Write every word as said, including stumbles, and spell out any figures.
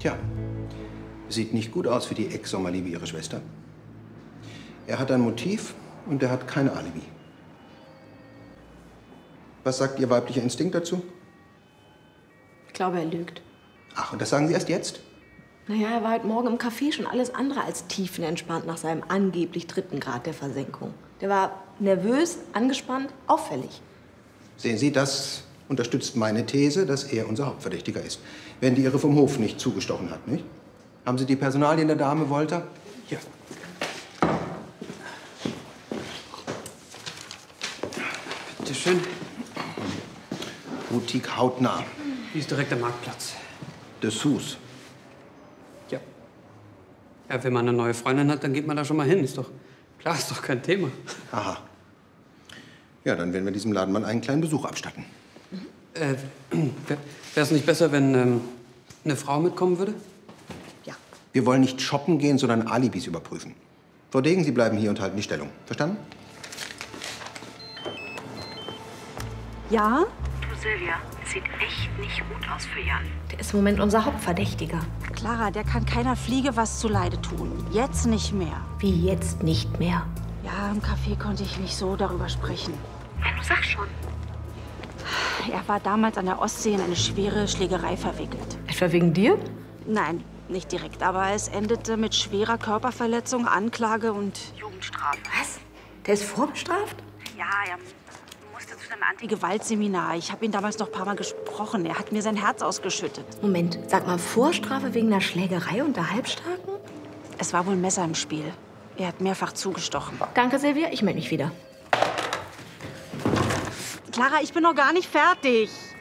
Tja, sieht nicht gut aus für die Ex-Sommerli wie Ihre Schwester. Er hat ein Motiv und er hat kein Alibi. Was sagt Ihr weiblicher Instinkt dazu? Ich glaube, er lügt. Ach, und das sagen Sie erst jetzt? Naja, er war heute Morgen im Café schon alles andere als tiefenentspannt nach seinem angeblich dritten Grad der Versenkung. Der war nervös, angespannt, auffällig. Sehen Sie, das unterstützt meine These, dass er unser Hauptverdächtiger ist. Wenn die Irre vom Hof nicht zugestochen hat, nicht? Haben Sie die Personalien der Dame Wolter? Hier. Bitte schön. Boutique hautnah. Die ist direkt am Marktplatz. Dessous. Ja. Ja, wenn man eine neue Freundin hat, dann geht man da schon mal hin. Ist doch klar, ist doch kein Thema. Aha. Ja, dann werden wir diesem Laden mal einen kleinen Besuch abstatten. Äh, wäre es nicht besser, wenn ähm, eine Frau mitkommen würde? Ja. Wir wollen nicht shoppen gehen, sondern Alibis überprüfen. Frau Degen, Sie bleiben hier und halten die Stellung. Verstanden? Ja? Du, Silvia, es sieht echt nicht gut aus für Jan. Der ist im Moment unser Hauptverdächtiger. Clara, der kann keiner Fliege was zuleide tun. Jetzt nicht mehr. Wie jetzt nicht mehr? Ja, im Café konnte ich nicht so darüber sprechen. Ja, du sag schon. Er war damals an der Ostsee in eine schwere Schlägerei verwickelt. Etwa wegen dir? Nein, nicht direkt, aber es endete mit schwerer Körperverletzung, Anklage und Jugendstrafe. Was? Der ist vorbestraft? ja, er musste zu einem Anti-Gewalt-Seminar. Ich habe ihn damals noch ein paar Mal gesprochen. Er hat mir sein Herz ausgeschüttet. Moment, sag mal, Vorstrafe wegen einer Schlägerei unter Halbstarken? Es war wohl ein Messer im Spiel. Er hat mehrfach zugestochen. Danke, Silvia, ich melde mich wieder. Clara, ich bin noch gar nicht fertig.